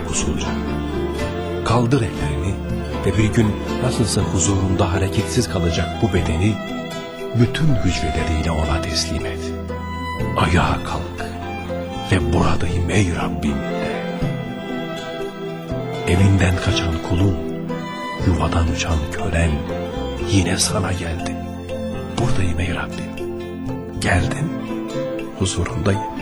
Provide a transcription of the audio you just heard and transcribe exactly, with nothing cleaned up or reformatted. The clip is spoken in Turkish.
usulca. Kaldır ellerini ve bir gün nasılsa huzurunda hareketsiz kalacak bu bedeni bütün hücreleriyle ona teslim et. Ayağa kalk ve buradayım ey Rabbim de. Evinden kaçan kulun, yuvadan uçan kölen yine sana geldi. Buradayım ey Rabbim. Geldim, huzurundayım.